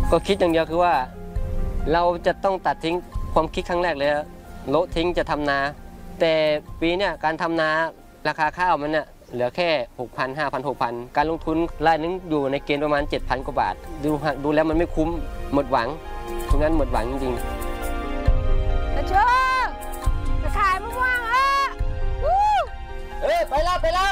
ก็คิดอย่างเดียวคือว่าเราจะต้องตัดทิ้งความคิดครั้งแรกเลยโละทิ้งจะทำนาแต่ปีเนี้ยการทำนาราคาข้าวมันเนี่ยเหลือแค่ 6,000 5,000 6,000 การลงทุนรายนึงอยู่ในเกณฑ์ประมาณ 7,000 กว่าบาทดูแล้วมันไม่คุ้มหมดหวังตรงนั้นหมดหวังจริงๆตะเชื่อจะขายมะม่วงไปแล้ว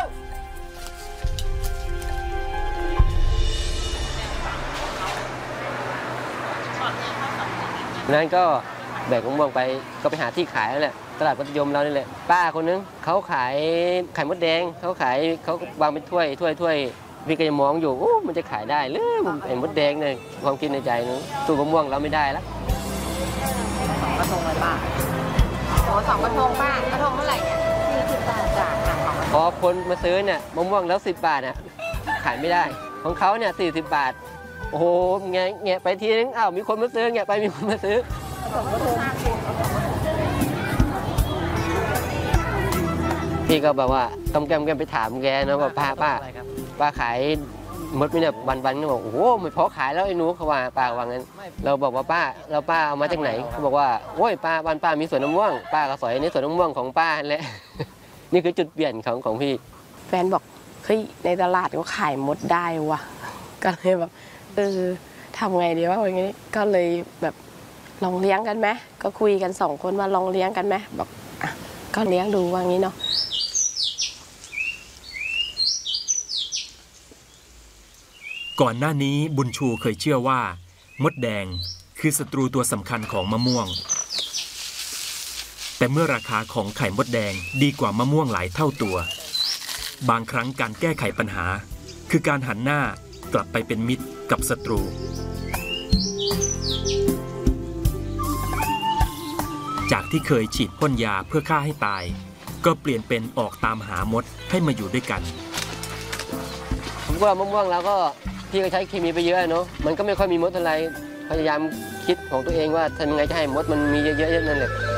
นั้นก็แบกมะม่วงไปก็ไปหาที่ขายแล้วแหละตลาดมัธยมเรานี่แหละป้าคนนึงเขาขายไข่มดแดงเขาวางเป็นถ้วยพี่ก็ยังมองอยู่มันจะขายได้หรือไอ้มดแดงเนี่ยความคิดในใจนึงสู้มะม่วงเราไม่ได้แล้ว 2 กระทงเลยป้า2 กระทงป้ากระทงเท่าไหร่เนี่ย40 บาทจ้ะพอคนมาซื้อเนี่ยมะม่วงแล้ว10 บาทเนี่ยขายไม่ได้ของเขาเนี่ย40 บาทโอ้โหแงะไปทีนึงมีคนมาซื้อแงะไปมีคนมาซื้อพี่ก็แบบว่าแก้มไปถามแกนะว่าป้าขายมดไหมเนี่ยวันก็บอกโอ้โหไม่พอขายแล้วไอ้หนูเขาว่าป้าว่างั้นเราบอกว่าป้าเอามาจากไหนเขาบอกว่าโอ้ยป้ามีสวนมะม่วงป้าก็สอยในสวนมะม่วงของป้าแหละ นี่คือจุดเปลี่ยนของพี่แฟนบอกเฮ้ยในตลาดก็ขายมดได้ว่ะก็เลยแบบทำไงดีวะอย่างนี้ก็เลยแบบลองเลี้ยงกันไหมก็คุยกัน2 คนว่าลองเลี้ยงกันไหมบอกก็เลี้ยงดูว่างี้เนาะก่อนหน้านี้บุญชูเคยเชื่อว่ามดแดงคือศัตรูตัวสำคัญของมะม่วงแต่เมื่อราคาของไข่มดแดงดีกว่ามะม่วงหลายเท่าตัวบางครั้งการแก้ไขปัญหาคือการหันหน้ากลับไปเป็นมิตรกับศัตรูจากที่เคยฉีดพ่นยาเพื่อฆ่าให้ตายก็เปลี่ยนเป็นออกตามหามดให้มาอยู่ด้วยกันผมว่ามะม่วงเราก็พี่ก็ใช้เคมีไปเยอะเนาะมันก็ไม่ค่อยมีมดอะไรพยายามคิดของตัวเองว่าทำยังไงจะให้มดมันมีเยอะๆนั่นแหละ